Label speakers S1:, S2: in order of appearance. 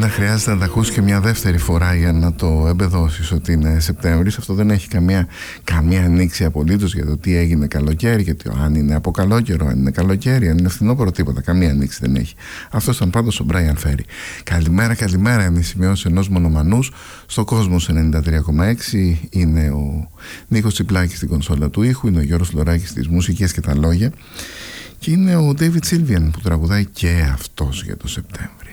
S1: να χρειάζεται να τα ακούσει και μια δεύτερη φορά για να το εμπεδώσεις ότι είναι Σεπτέμβρης. Αυτό δεν έχει καμία ανοίξη απολύτως για το τι έγινε καλοκαίρι, γιατί αν είναι από καλό καιρό, αν είναι καλοκαίρι, αν είναι φθινόπωρο, τίποτα. Καμία ανοίξη δεν έχει. Αυτό ήταν πάντως ο Brian Ferry. Καλημέρα, είναι οι σημειώσεις ενός μονομανούς. Στο Κόσμος 93,6 είναι ο Νίκος Τσιπλάκης στην κονσόλα του ήχου, είναι ο Γιώργος Λοράκης στις μουσικές και τα λόγια, και είναι ο David Sylvian που τραγουδάει και αυτός για το Σεπτέμβρη.